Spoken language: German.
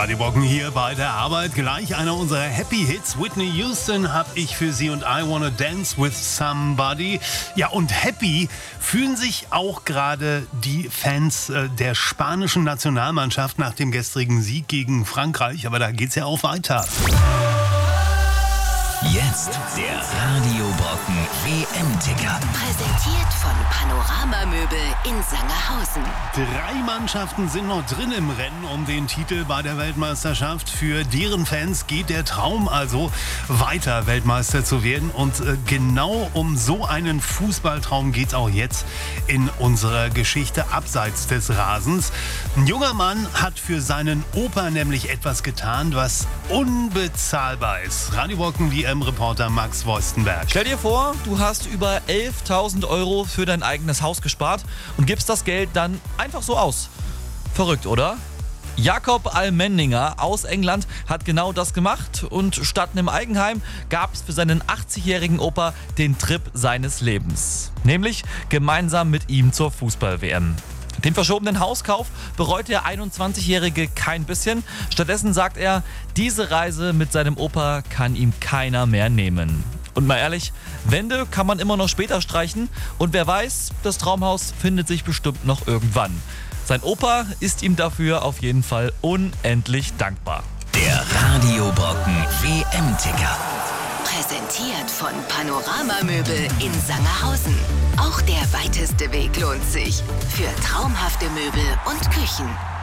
Radio Brocken hier bei der Arbeit. Gleich einer unserer Happy Hits. Whitney Houston habe ich für Sie und I Wanna Dance with Somebody. Ja, und happy fühlen sich auch gerade die Fans der spanischen Nationalmannschaft nach dem gestrigen Sieg gegen Frankreich. Aber da geht's ja auch weiter. Jetzt der Radio Brocken WM-Ticker. Präsentiert von Panorama Möbel in Sangerhausen. 3 Mannschaften sind noch drin im Rennen um den Titel bei der Weltmeisterschaft. Für deren Fans geht der Traum also weiter, Weltmeister zu werden. Und genau um so einen Fußballtraum geht es auch jetzt in unserer Geschichte abseits des Rasens. Ein junger Mann hat für seinen Opa nämlich etwas getan, was unbezahlbar ist. Radio Brocken WM-Reporter Max Woistenberg. Stell dir vor, du hast über 11.000 Euro für dein eigenes Haus gespart und gibst das Geld dann einfach so aus. Verrückt, oder? Jakob Almendinger aus England hat genau das gemacht und statt einem Eigenheim gab es für seinen 80-jährigen Opa den Trip seines Lebens. Nämlich gemeinsam mit ihm zur Fußball-WM. Den verschobenen Hauskauf bereut der 21-Jährige kein bisschen. Stattdessen sagt er, diese Reise mit seinem Opa kann ihm keiner mehr nehmen. Und mal ehrlich, Wände kann man immer noch später streichen und wer weiß, das Traumhaus findet sich bestimmt noch irgendwann. Sein Opa ist ihm dafür auf jeden Fall unendlich dankbar. Der Radio Brocken WM-Ticker. Präsentiert von Panorama Möbel in Sangerhausen. Auch der weiteste Weg lohnt sich. Für traumhafte Möbel und Küchen.